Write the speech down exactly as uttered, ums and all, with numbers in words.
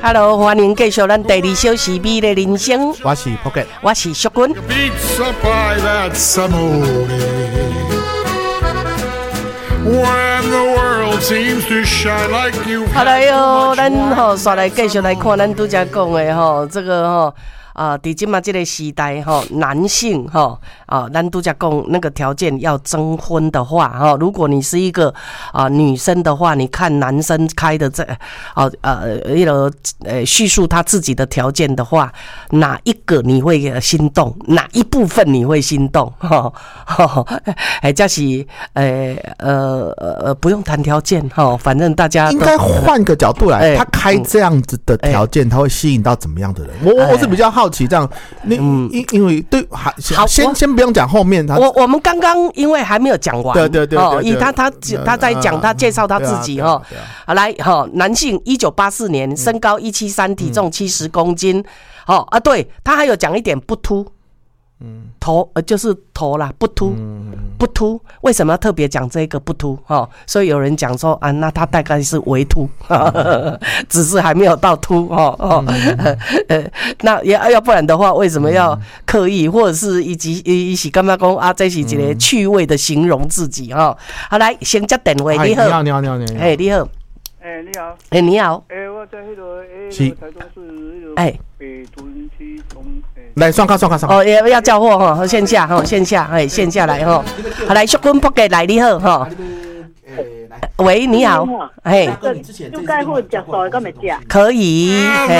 Hello， 欢迎继续咱第二小时美的人生。 我是 Pocket， 我是淑君。好来哟，咱吼刷来继续来看咱拄则讲的吼，这个吼。啊，伫即嘛这个时代吼，男性吼啊，咱都在讲那个条件要征婚的话哈，如果你是一个啊女生的话，你看男生开的这啊呃一个呃叙述他自己的条件的话，哪一个你会心动？哪一部分你会心动？哈，哎，这是呃呃呃不用谈条件哈，反正大家应该换个角度来，欸、他开这样子的条件，欸、他会吸引到怎么样的人？我我是比较好。这样，你嗯，因因为对，好，先先不用讲后面他， 我我们刚刚因为还没有讲完， 对对对对， 以他他他在讲他介绍他自己哈，好来哈，男性，一九八四年，身高一七三，体重七十公斤，哦啊，对他还有讲一点不秃。嗯，头呃就是头啦，不秃，嗯、不秃。为什么要特别讲这个不秃？哈，所以有人讲说啊，那他大概是微秃，只是还没有到秃哦哦。嗯、呃，那要要不然的话，为什么要刻意，或者是以及一起干嘛讲啊？这是一个趣味的形容自己哈、哦。好，来先接电话，你好， 你好，你好，你好，你好， 哎，你好， 哎，你好， 哎，你好， 哎，我在那个哎台中市那个哎北屯区中。 来，双卡双卡双卡。 哦，要要叫货哈，线下哈，线下哎，线下来哈。好，来，淑君 Pocket 来，你好哈。喂，你好，哎。 就介好食素的，敢会食？ 可以。